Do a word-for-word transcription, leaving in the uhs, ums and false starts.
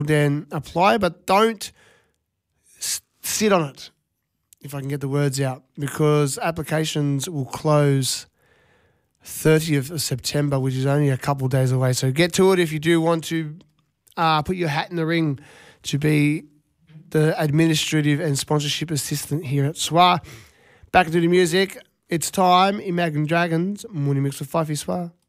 then apply, but don't s- sit on it, if I can get the words out, because applications will close thirtieth of September, which is only a couple of days away. So get to it if you do want to uh, put your hat in the ring to be the administrative and sponsorship assistant here at S W A. Back to the music. It's time. Imagine Dragons. Morning mix with Fifey S W A.